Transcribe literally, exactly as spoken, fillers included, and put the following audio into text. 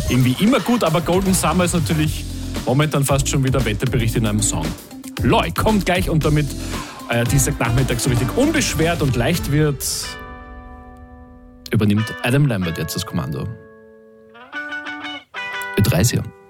irgendwie immer gut, aber Golden Summer ist natürlich momentan fast schon wieder Wetterbericht in einem Song. Loy kommt gleich und damit äh, Dienstagnachmittag so richtig unbeschwert und leicht wird, übernimmt Adam Lambert jetzt das Kommando. Mit dreißig Jahren.